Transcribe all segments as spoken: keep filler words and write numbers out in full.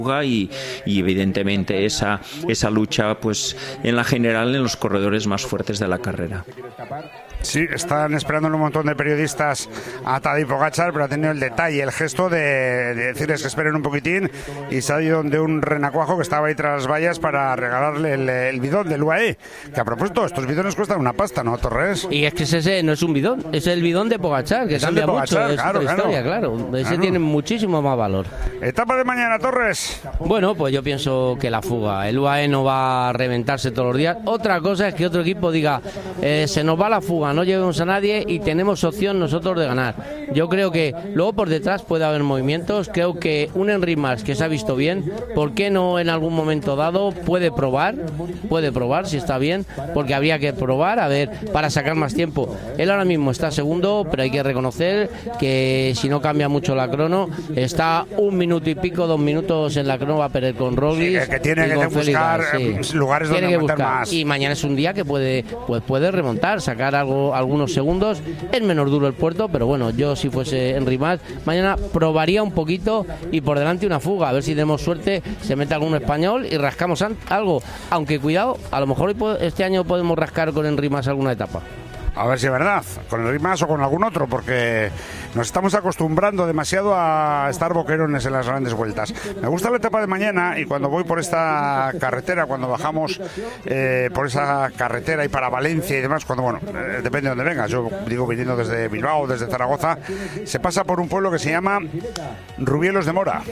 Y, y evidentemente esa, esa lucha pues en la general en los corredores más fuertes de la carrera. Sí, están esperando un montón de periodistas a Tadej Pogačar, pero ha tenido el detalle, el gesto de, de decirles que esperen un poquitín, y se ha ido de un renacuajo que estaba ahí tras las vallas para regalarle el, el bidón del U A E, que a propósito, estos bidones cuestan una pasta, ¿no, Torres? Y es que ese no es un bidón, es el bidón de Pogačar, que es cambia Pogačar, mucho, claro, es otra historia, claro, claro. Ese claro. Tiene muchísimo más valor. Etapa de mañana, Torres. Bueno, pues yo pienso que la fuga, el U A E no va a reventarse todos los días. Otra cosa es que otro equipo diga, eh, se nos va la fuga, no llevemos a nadie y tenemos opción nosotros de ganar. Yo creo que luego por detrás puede haber movimientos. Creo que un Enric Mas que se ha visto bien, ¿por qué no en algún momento dado puede probar? Puede probar si está bien, porque habría que probar, a ver, para sacar más tiempo. Él ahora mismo está segundo, pero hay que reconocer que si no cambia mucho la crono, está un minuto y pico, dos minutos en la crono, va a perder con Roglic. Sí, que tiene que buscar sí. lugares tiene donde que buscar más. Y mañana es un día que puede, pues puede remontar, sacar algo, algunos segundos. Es menos duro el puerto, pero bueno, yo si fuese Enric Mas, mañana probaría un poquito y por delante una fuga, a ver si tenemos suerte, se mete algún español y rascamos algo, aunque cuidado, a lo mejor este año podemos rascar con Enric Mas alguna etapa. A ver si es verdad, con el Mas o con algún otro, porque nos estamos acostumbrando demasiado a estar boquerones en las grandes vueltas. Me gusta la etapa de mañana, y cuando voy por esta carretera, cuando bajamos eh, por esa carretera y para Valencia y demás, cuando, bueno, eh, depende de dónde vengas, yo digo viniendo desde Bilbao, desde Zaragoza, se pasa por un pueblo que se llama Rubielos de Mora,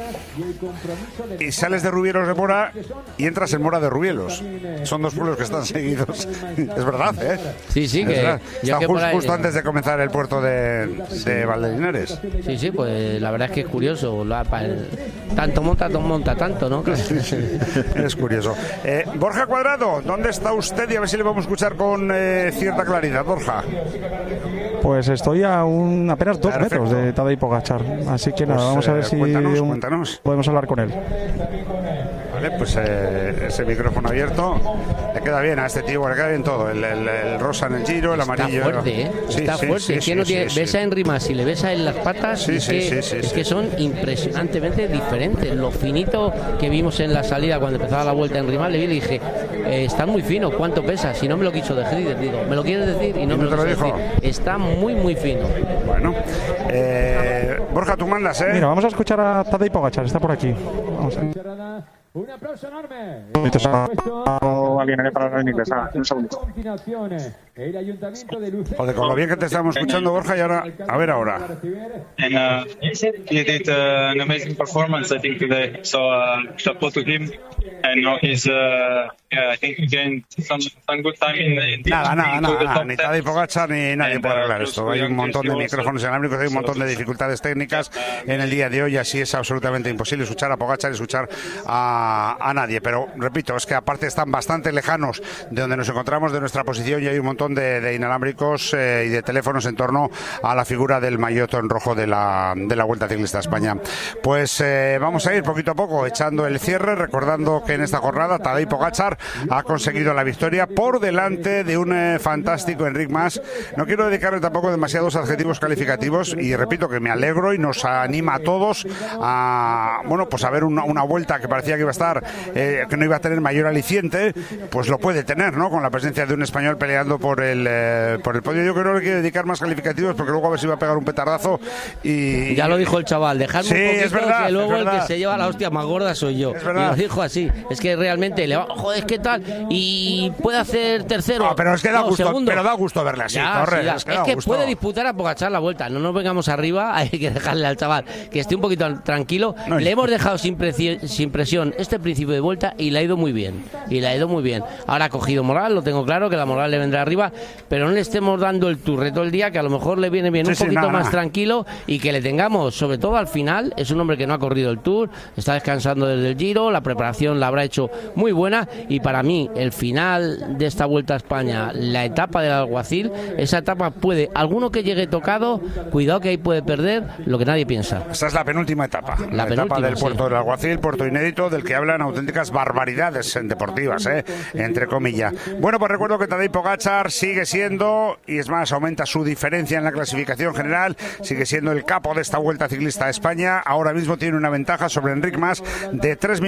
y sales de Rubielos de Mora y entras en Mora de Rubielos. Son dos pueblos que están seguidos. Es verdad, ¿eh? Sí, sí, que... Está justo, ahí, justo antes de comenzar el puerto de, de Valdelinares. Sí, sí, pues la verdad es que es curioso. La, el, tanto monta, monta tanto, ¿no? Es curioso. Eh, Borja Cuadrado, ¿dónde está usted? Y a ver si le vamos a escuchar con eh, cierta claridad, Borja. Pues estoy a un apenas dos Perfecto. metros de Tadej Pogačar. Así que pues, nada, vamos a ver eh, si cuéntanos, un, cuéntanos. podemos hablar con él. Vale, pues eh, ese micrófono abierto le queda bien a este tío, le queda bien todo, el, el, el rosa en el Giro, el amarillo. Está fuerte, ¿eh? Sí, está sí, fuerte. Sí, es que sí, no sí, tiene, sí, ves a Enric Mas y le ves a en las patas, sí, es, sí, que, sí, sí, es sí. que son impresionantemente diferentes. Lo finito que vimos en la salida cuando empezaba la vuelta Enric Mas, le vi y le dije, eh, está muy fino, ¿cuánto pesa? Si no me lo quiso decir, digo, ¿me lo quieres decir? Y no ¿Y me no lo, te lo dijo. dijo? Decir. Está muy, muy fino. Bueno, eh, Borja, tú mandas, ¿eh? Mira, vamos a escuchar a Tadej Pogačar, está por aquí. Vamos a ver. Un aplauso enorme. Alguien para en inglés. Ah, un segundo. Joder, con lo bien que te estamos escuchando, Borja, y ahora, a ver ahora. And uh, he did uh, an amazing performance, I think, today. So, uh, chapeau to him. And now he's, uh, yeah, I think he gained some, some good time in, in the Nada, nada, nada, nada. Ni Tadej ten. Pogačar ni nadie And, puede uh, arreglar esto. Hay un montón de micrófonos inalámbricos, hay un montón de dificultades técnicas en el día de hoy, así es absolutamente imposible escuchar a Pogačar y escuchar a, a nadie. Pero, repito, es que aparte están bastante lejanos de donde nos encontramos, de nuestra posición, y hay un montón de, de inalámbricos eh, y de teléfonos en torno a la figura del maillot en rojo de la, de la Vuelta Ciclista a España. Pues eh, vamos a ir poquito a poco echando el cierre, recordando que en esta jornada Tadej Pogačar ha conseguido la victoria por delante de un eh, fantástico Enric Mas. No quiero dedicarle tampoco demasiados adjetivos calificativos, y repito que me alegro y nos anima a todos a, bueno, pues a ver una, una vuelta que parecía que iba a estar, eh, que no iba a tener mayor aliciente, pues lo puede tener, ¿no? Con la presencia de un español peleando por el eh, por el podio. Yo creo que no le quiero dedicar más calificativos, porque luego a ver si va a pegar un petardazo y... Ya lo dijo el chaval, dejadme sí, un poquito, es verdad, que luego es verdad. El que se lleva la hostia más gorda soy yo. Es y verdad. lo dijo así, es que realmente le va, joder, ¿qué tal? Y puede hacer tercero. No, pero es que da no, gusto, segundo. pero da gusto verle así, Ya, Torres, sí, ya. es que, es da que gusto. puede disputar a Pogačar la vuelta, no nos vengamos arriba, hay que dejarle al chaval que esté un poquito tranquilo. No, le hemos dejado sin, presi- sin presión este principio de vuelta y le ha ido muy bien, y le ha ido muy bien. Ahora ha cogido moral, lo tengo claro, que la moral le vendrá arriba, pero no le estemos dando el turre todo el día, que a lo mejor le viene bien sí, un sí, poquito nada, más nada. tranquilo, y que le tengamos, sobre todo al final. Es un hombre que no ha corrido el Tour, está descansando desde el Giro, la preparación la habrá hecho muy buena, y y para mí el final de esta Vuelta a España, la etapa del Alguacil, esa etapa puede, alguno que llegue tocado, cuidado que ahí puede perder lo que nadie piensa. Esta es la penúltima etapa, la, la etapa del puerto sí. del Alguacil, puerto inédito, del que hablan auténticas barbaridades deportivas, ¿eh? entre comillas. Bueno, pues recuerdo que Tadej Pogačar sigue siendo, y es más, aumenta su diferencia en la clasificación general, sigue siendo el capo de esta Vuelta Ciclista a España. Ahora mismo tiene una ventaja sobre Enric Mas de tres